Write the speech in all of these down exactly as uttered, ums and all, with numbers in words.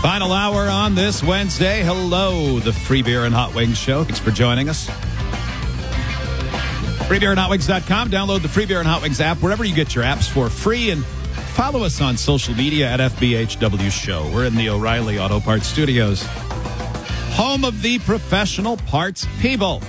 Final hour on this Wednesday. Hello, the Free Beer and Hot Wings Show. Thanks for joining us. free beer and hot wings dot com. Download the Free Beer and Hot Wings app wherever you get your apps for free. And follow us on social media at F B H W Show. We're in the O'Reilly Auto Parts Studios, home of the professional parts people.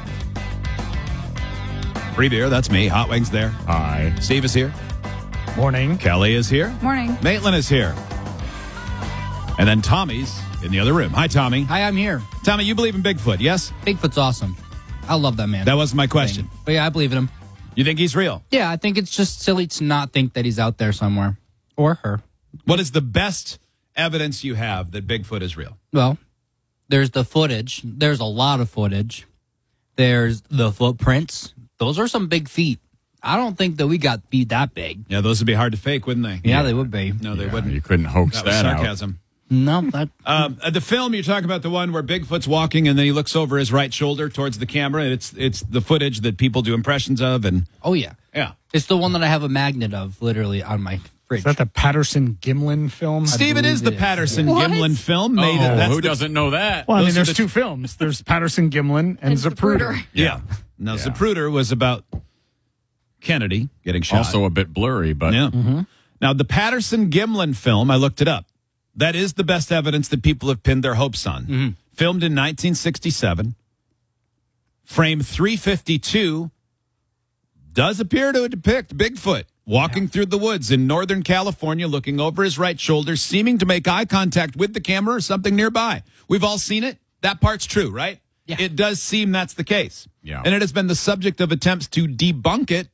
Free Beer, that's me. Hot Wings there. Hi. Steve is here. Morning. Kelly is here. Morning. Maitland is here. And then Tommy's in the other room. Hi, Tommy. Hi, I'm here. Tommy, you believe in Bigfoot, yes? Bigfoot's awesome. I love that man. That wasn't my question. But yeah, I believe in him. You think he's real? Yeah, I think it's just silly to not think that he's out there somewhere. Or her. What is the best evidence you have that Bigfoot is real? Well, there's the footage. There's a lot of footage. There's the footprints. Those are some big feet. I don't think that we got feet that big. Yeah, those would be hard to fake, wouldn't they? Yeah, they would be. No, they Yeah, wouldn't. You couldn't hoax That that, was out. sarcasm. No, that, Um, uh, the film, you're talking about the one where Bigfoot's walking and then he looks over his right shoulder towards the camera. And it's it's the footage that people do impressions of. And oh, yeah. yeah. It's the one that I have a magnet of, literally, on my fridge. Is that the Patterson Gimlin film? Steve, it is the it is. Patterson What? Gimlin film. Oh, Made that's who the- doesn't know that? Well, I Those mean, are there's the two films. There's Patterson Gimlin and, And Zapruder. Zapruder. Yeah. Now, Yeah. Zapruder was about Kennedy getting shot. Also a bit blurry, but Yeah. Now, the Patterson Gimlin film, I looked it up. That is the best evidence that people have pinned their hopes on. Filmed in nineteen sixty-seven. Frame three fifty-two does appear to depict Bigfoot walking through the woods in Northern California, looking over his right shoulder, seeming to make eye contact with the camera or something nearby. We've all seen it. That part's true, right? Yeah. It does seem that's the case. Yeah. And it has been the subject of attempts to debunk it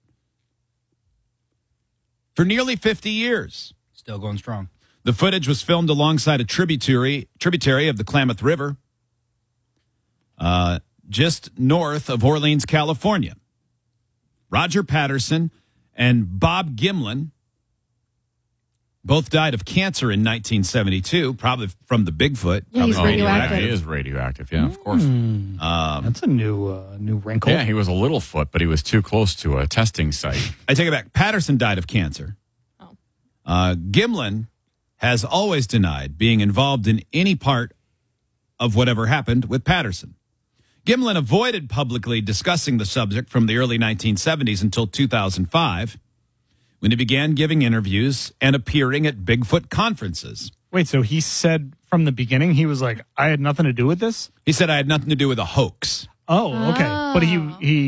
for nearly fifty years. Still going strong. The footage was filmed alongside a tributary tributary of the Klamath River, uh, just north of Orleans, California. Roger Patterson and Bob Gimlin both died of cancer in nineteen seventy-two, probably from the Bigfoot. Yeah, he's Probably Oh, yeah, radioactive. he is radioactive. Yeah, of course. That's a new uh, new wrinkle. Yeah, he was a little foot, but he was too close to a testing site. I take it back. Patterson died of cancer. Oh. Uh, Gimlin has always denied being involved in any part of whatever happened with Patterson. Gimlin avoided publicly discussing the subject from the early nineteen seventies until two thousand five, when he began giving interviews and appearing at Bigfoot conferences. Wait, so he said from the beginning, he was like, I had nothing to do with this? He said, I had nothing to do with a hoax. Oh, okay. But he he